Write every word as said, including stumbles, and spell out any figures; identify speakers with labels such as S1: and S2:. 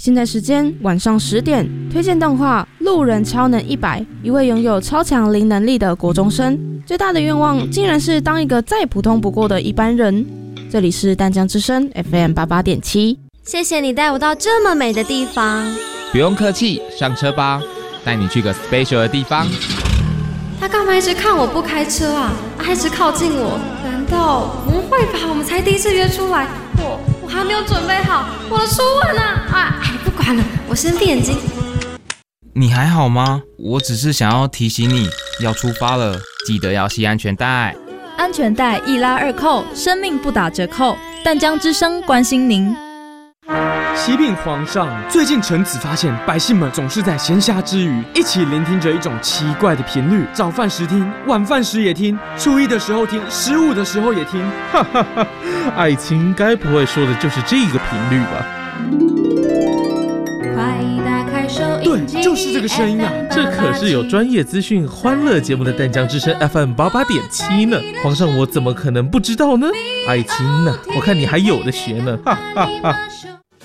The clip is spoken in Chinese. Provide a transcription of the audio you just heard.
S1: 现在时间晚上十点，推荐动画《路人超能一百》，一位拥有超强灵能力的国中生，最大的愿望竟然是当一个再普通不过的一般人。这里是淡江之声 F M 八八点七，
S2: 谢谢你带我到这么美的地方。
S3: 不用客气，上车吧，带你去个 special 的地方。
S2: 他干嘛一直看我不开车啊？他一直靠近我，难道不会吧？我们才第一次约出来，我我还没有准备好我的初吻呢！啊，哎，不管了，我先闭眼睛。
S4: 你还好吗？我只是想要提醒你，要出发了，记得要系安全带。
S5: 安全带一拉二扣，生命不打折扣。淡江之声关心您。
S6: 启禀皇上，最近臣子发现百姓们总是在闲暇之余一起聆听着一种奇怪的频率，早饭时听，晚饭时也听，初一的时候听，十五的时候也听。
S7: 哈哈哈，爱情该不会说的就是这个频率吧？
S2: 快打开收音机，
S6: 对，就是这个声音啊！
S7: 这可是有专业资讯、欢乐节目的淡江之声 F M 八八点七呢。皇上，我怎么可能不知道呢？爱情呢、啊，我看你还有的学呢！哈哈哈。